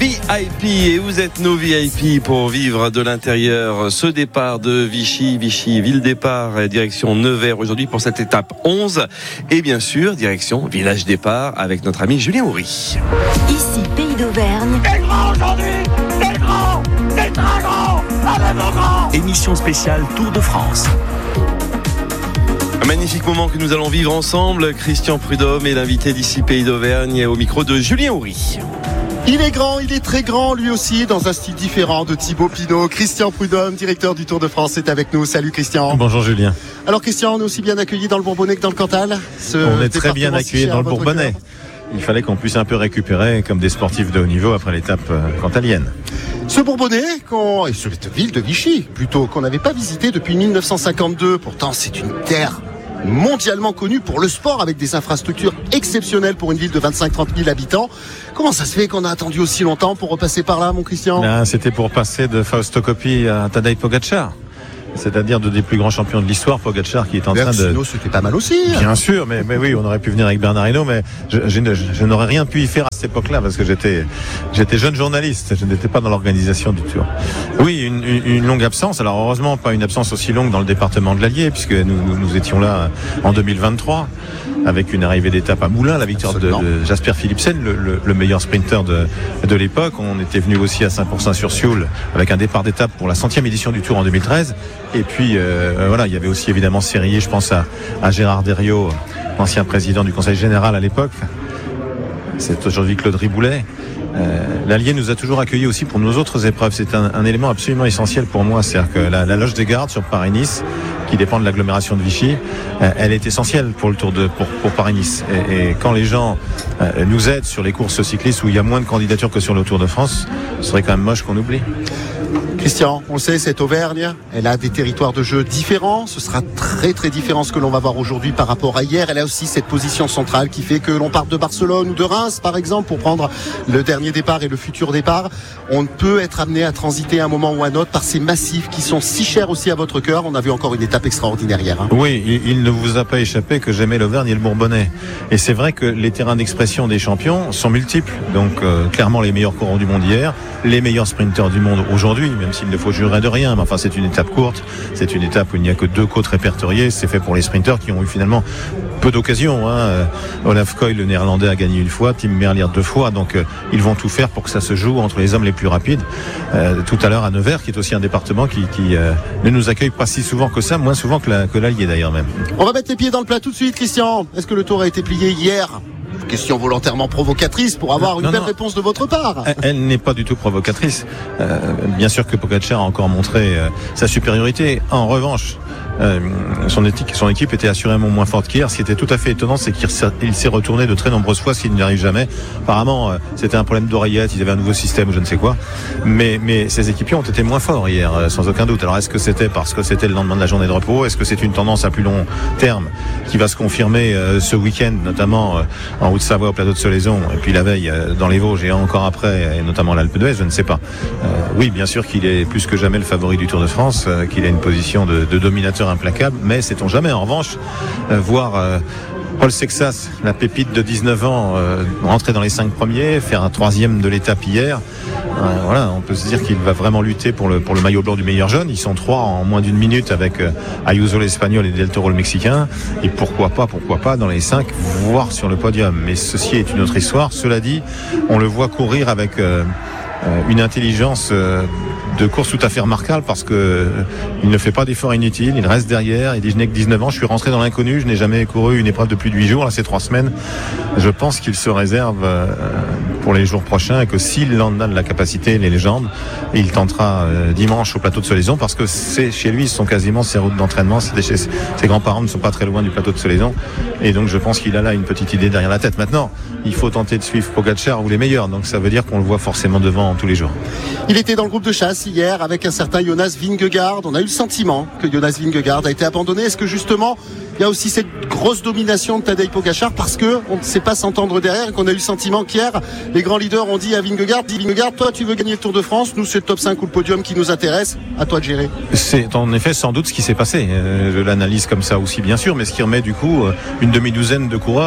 VIP et vous êtes nos VIP pour vivre de l'intérieur ce départ de Vichy, ville départ, direction Nevers aujourd'hui pour cette étape 11 et bien sûr direction village départ avec notre ami Julien Houry. Ici Pays d'Auvergne. T'es grand aujourd'hui, t'es grand, t'es très grand, allez mon grand. Émission spéciale Tour de France. Un magnifique moment que nous allons vivre ensemble. Christian Prudhomme est l'invité d'ici Pays d'Auvergne au micro de Julien Houry. Il est grand, il est très grand, lui aussi, dans un style différent de Thibaut Pinot. Christian Prudhomme, directeur du Tour de France, est avec nous. Salut Christian. Bonjour Julien. Alors Christian, on est aussi bien accueillis dans le Bourbonnais que dans le Cantal. On est très bien accueillis dans le Bourbonnais. Il fallait qu'on puisse un peu récupérer comme des sportifs de haut niveau après l'étape cantalienne. Ce Bourbonnais, et cette ville de Vichy, plutôt, qu'on n'avait pas visité depuis 1952. Pourtant, c'est une terre mondialement connue pour le sport, avec des infrastructures exceptionnelles pour une ville de 25-30 000 habitants. Comment ça se fait qu'on a attendu aussi longtemps pour repasser par là, mon Christian ? C'était pour passer de Fausto Coppi à Tadej Pogačar. C'est-à-dire de des plus grands champions de l'histoire, Pogačar qui est en train de... C'était pas mal aussi. Bien sûr, mais oui, on aurait pu venir avec Bernard Hinault, mais je n'aurais rien pu y faire à cette époque-là parce que j'étais jeune journaliste, je n'étais pas dans l'organisation du Tour. Oui, une longue absence. Alors heureusement, pas une absence aussi longue dans le département de l'Allier, puisque nous étions là en 2023 avec une arrivée d'étape à Moulins, la victoire de Jasper Philipsen, le meilleur sprinter de l'époque. On était venu aussi à 5% sur Sioule avec un départ d'étape pour la 100e édition du Tour en 2013. Et puis voilà, il y avait aussi évidemment Serrier, je pense à Gérard Derriot, ancien président du Conseil général à l'époque. C'est aujourd'hui Claude Riboulet. L'Allier nous a toujours accueillis aussi pour nos autres épreuves. C'est un élément absolument essentiel pour moi. C'est-à-dire que la loge des gardes sur Paris-Nice, qui dépend de l'agglomération de Vichy, elle est essentielle pour le Tour pour Paris-Nice. Et quand les gens nous aident sur les courses cyclistes où il y a moins de candidatures que sur le Tour de France, ce serait quand même moche qu'on oublie. Christian, on le sait, cette Auvergne, elle a des territoires de jeu différents. Ce sera très très différent ce que l'on va voir aujourd'hui par rapport à hier. Elle a aussi cette position centrale qui fait que l'on parte de Barcelone ou de Reims, par exemple, pour prendre le dernier départ et le futur départ. On peut être amené à transiter à un moment ou à un autre par ces massifs qui sont si chers aussi à votre cœur. On a vu encore une étape extraordinaire hier. Oui, il ne vous a pas échappé que j'aimais l'Auvergne et le Bourbonnais. Et c'est vrai que les terrains d'expression des champions sont multiples. Donc clairement les meilleurs coureurs du monde hier, les meilleurs sprinteurs du monde aujourd'hui, même s'il ne faut jurer de rien. Mais enfin, c'est une étape courte. C'est une étape où il n'y a que 2 côtes répertoriées. C'est fait pour les sprinteurs qui ont eu finalement peu d'occasions. Olaf Koy, le néerlandais, a gagné une fois. Tim Merlier 2 fois. Donc, ils vont tout faire pour que ça se joue entre les hommes les plus rapides. Tout à l'heure à Nevers, qui est aussi un département qui ne nous accueille pas si souvent que ça, moins souvent que l'Allier d'ailleurs même. On va mettre les pieds dans le plat tout de suite, Christian. Est-ce que le Tour a été plié hier ? Question volontairement provocatrice pour avoir une belle réponse de votre part. Elle n'est pas du tout provocatrice. Bien sûr que Pogačar a encore montré sa supériorité. En revanche, son équipe était assurément moins forte qu'hier. Ce qui était tout à fait étonnant, c'est qu'il s'est retourné de très nombreuses fois, ce qui n'y arrive jamais. Apparemment, c'était un problème d'oreillette, ils avaient un nouveau système ou je ne sais quoi. Mais ces équipiers ont été moins forts hier, sans aucun doute. Alors est-ce que c'était parce que c'était le lendemain de la journée de repos ? Est-ce que c'est une tendance à plus long terme qui va se confirmer ce week-end, notamment en Haute-Savoie au plateau de Solaison, et puis la veille dans les Vosges et encore après, et notamment l'Alpe d'Huez, je ne sais pas. Oui, bien sûr qu'il est plus que jamais le favori du Tour de France, qu'il a une position de dominateur implacable, mais sait-on jamais en revanche voir Paul Sexas, la pépite de 19 ans, rentrer dans les 5 premiers, faire un 3e de l'étape hier. Voilà, on peut se dire qu'il va vraiment lutter pour le maillot blanc du meilleur jeune. Ils sont 3 en moins d'une minute avec Ayuso l'Espagnol et Del Toro le Mexicain. Et pourquoi pas dans les 5, voire sur le podium. Mais ceci est une autre histoire. Cela dit, on le voit courir avec une intelligence de course tout à fait remarquable parce que il ne fait pas d'efforts inutiles, il reste derrière, il dit je n'ai que 19 ans, je suis rentré dans l'inconnu, je n'ai jamais couru une épreuve de plus de 8 jours, là c'est 3 semaines. Je pense qu'il se réserve pour les jours prochains et que s'il en a de la capacité, les légendes, il tentera dimanche au plateau de Solaison parce que c'est chez lui, ce sont quasiment ses routes d'entraînement, ses grands-parents ne sont pas très loin du plateau de Solaison et donc je pense qu'il a là une petite idée derrière la tête. Maintenant, il faut tenter de suivre Pogačar ou les meilleurs, donc ça veut dire qu'on le voit forcément devant tous les jours. Il était dans le groupe de chasse hier avec un certain Jonas Vingegaard. On a eu le sentiment que Jonas Vingegaard a été abandonné. Est-ce que justement il y a aussi cette grosse domination de Tadej Pogačar parce que on ne sait pas s'entendre derrière et qu'on a eu le sentiment qu'hier les grands leaders ont dit à Vingegaard, toi tu veux gagner le Tour de France, nous c'est le top 5 ou le podium qui nous intéresse, à toi de gérer. C'est en effet sans doute ce qui s'est passé. Je l'analyse comme ça aussi bien sûr, mais ce qui remet du coup une demi-douzaine de coureurs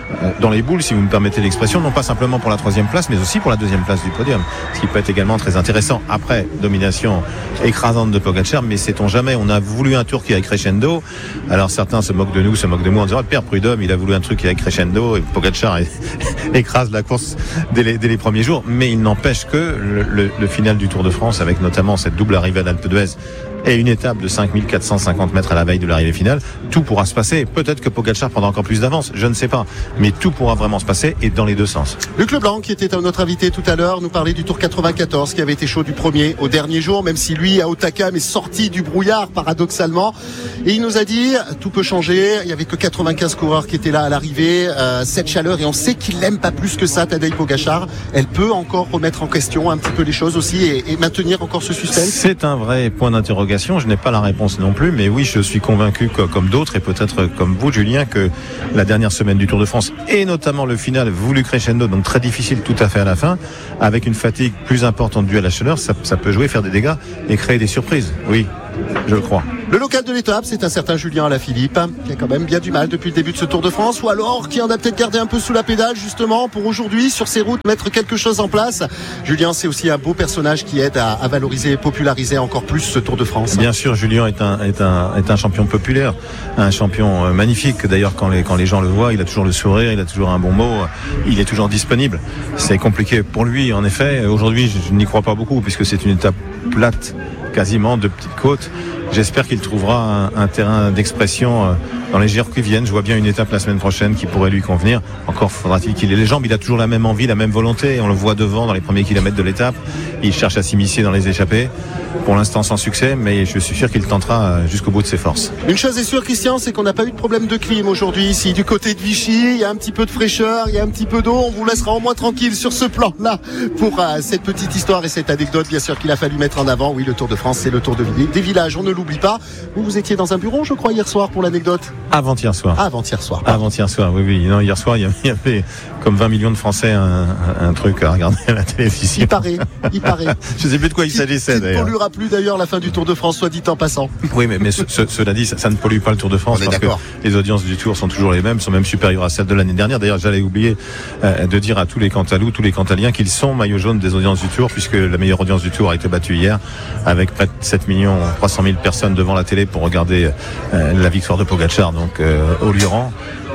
dans les boules, si vous me permettez l'expression, non pas simplement pour la 3e place, mais aussi pour la 2e place du podium, ce qui peut être également très intéressant. Après, domination écrasante de Pogačar, mais sait-on jamais, on a voulu un tour qui aille crescendo. Alors certains se moquent de nous, se moquent de moi en disant Pierre Prudhomme, il a voulu un truc qui aille crescendo et Pogačar écrase la course dès les premiers jours, mais il n'empêche que le final du Tour de France, avec notamment cette double arrivée à l'Alpe d'Huez et une étape de 5450 mètres à la veille de l'arrivée finale, tout pourra se passer. Peut-être que Pogačar prendra encore plus d'avance, je ne sais pas, mais tout pourra vraiment se passer et dans les deux sens. Luc Leblanc, qui était notre invité tout à l'heure, nous parlait du Tour 94 qui avait été chaud du premier au dernier jour, même si lui, à Otakam, est sorti du brouillard paradoxalement. Et il nous a dit, tout peut changer, il n'y avait que 95 coureurs qui étaient là à l'arrivée, cette chaleur, et on sait qu'il n'aime pas plus que ça, Tadej Pogačar. Elle peut encore remettre en question un petit peu les choses aussi et maintenir encore ce suspense. C'est un vrai point d'interrogation. Je n'ai pas la réponse non plus, mais oui, je suis convaincu comme d'autres et peut-être comme vous, Julien, que la dernière semaine du Tour de France et notamment le final voulu crescendo, donc très difficile tout à fait à la fin, avec une fatigue plus importante due à la chaleur, ça peut jouer, faire des dégâts et créer des surprises. Oui, je le crois. Le local de l'étape, c'est un certain Julien Alaphilippe, qui a quand même bien du mal depuis le début de ce Tour de France, ou alors qui en a peut-être gardé un peu sous la pédale justement pour aujourd'hui, sur ses routes, mettre quelque chose en place. Julien, c'est aussi un beau personnage qui aide à valoriser et populariser encore plus ce Tour de France. Bien sûr, Julien est un champion populaire, un champion magnifique. D'ailleurs, quand les gens le voient, il a toujours le sourire, il a toujours un bon mot, il est toujours disponible. C'est compliqué pour lui, en effet. Aujourd'hui, je n'y crois pas beaucoup, puisque c'est une étape plate, quasiment de petites côtes. J'espère qu'il trouvera un terrain d'expression dans les jours qui viennent. Je vois bien une étape la semaine prochaine qui pourrait lui convenir. Encore faudra-t-il qu'il ait les jambes. Il a toujours la même envie, la même volonté. On le voit devant dans les premiers kilomètres de l'étape. Il cherche à s'immiscer dans les échappées. Pour l'instant sans succès, mais je suis sûr qu'il tentera jusqu'au bout de ses forces. Une chose est sûre, Christian, c'est qu'on n'a pas eu de problème de clim aujourd'hui ici. Du côté de Vichy, il y a un petit peu de fraîcheur, il y a un petit peu d'eau. On vous laissera au moins tranquille sur ce plan-là pour cette petite histoire et cette anecdote, bien sûr, qu'il a fallu mettre en avant. Oui, le Tour de France, c'est le Tour des villages. On ne l'oublie pas. Vous étiez dans un bureau, je crois, hier soir pour l'anecdote. Avant-hier soir. Avant-hier soir. Avant-hier soir, oui. Non, hier soir, il y avait comme 20 millions de Français un truc à regarder à la télévision. Il paraît. Je sais plus de quoi il s'agissait d'ailleurs. Il ne polluera plus d'ailleurs la fin du Tour de France, soit dit en passant. Oui, mais cela dit, ça ne pollue pas le Tour de France parce que les audiences du Tour sont toujours les mêmes, sont même supérieures à celles de l'année dernière. D'ailleurs, j'allais oublier de dire à tous les Cantalous, tous les Cantaliens qu'ils sont maillot jaune des audiences du Tour, puisque la meilleure audience du Tour a été battue hier avec près de 7 300 000 personnes devant la télé pour regarder la victoire de Pogačar, donc au Lioran.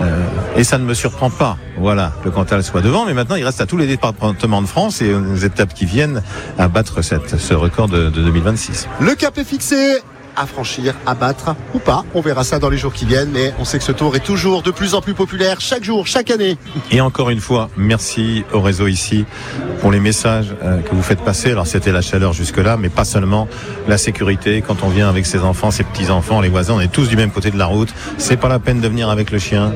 Et ça ne me surprend pas, voilà, le Cantal soit devant, mais maintenant il reste à tous les départements de France et aux étapes qui viennent à battre ce record de 2026. Le cap est fixé. À franchir, à battre ou pas, on verra ça dans les jours qui viennent, mais on sait que ce Tour est toujours de plus en plus populaire chaque jour, chaque année. Et encore une fois, merci au réseau ici pour les messages que vous faites passer. Alors c'était la chaleur jusque-là, mais pas seulement, la sécurité. Quand on vient avec ses enfants, ses petits-enfants, les voisins, on est tous du même côté de la route. C'est pas la peine de venir avec le chien.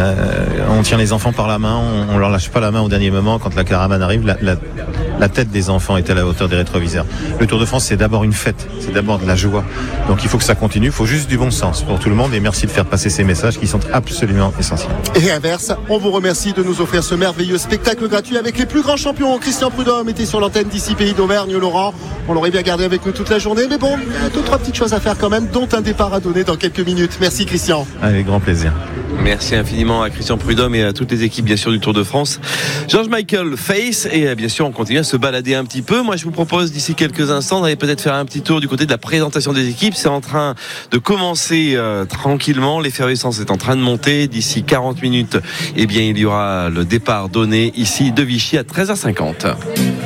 On tient les enfants par la main, on leur lâche pas la main au dernier moment. Quand la caravane arrive, la tête des enfants est à la hauteur des rétroviseurs. Le Tour de France, c'est d'abord une fête, c'est d'abord de la joie. Donc il faut que ça continue, il faut juste du bon sens pour tout le monde et merci de faire passer ces messages qui sont absolument essentiels. Et inverse, on vous remercie de nous offrir ce merveilleux spectacle gratuit avec les plus grands champions. Christian Prudhomme était sur l'antenne d'ici Pays d'Auvergne, Laurent. On l'aurait bien gardé avec nous toute la journée, mais bon, il y a 2-3 petites choses à faire quand même, dont un départ à donner dans quelques minutes. Merci Christian. Avec grand plaisir. Merci infiniment à Christian Prudhomme et à toutes les équipes bien sûr du Tour de France. George Michael Face et bien sûr on continue à se balader un petit peu. Moi je vous propose d'ici quelques instants d'aller peut-être faire un petit tour du côté de la présentation des équipes. C'est en train de commencer tranquillement. L'effervescence est en train de monter. D'ici 40 minutes, eh bien il y aura le départ donné ici de Vichy à 13h50.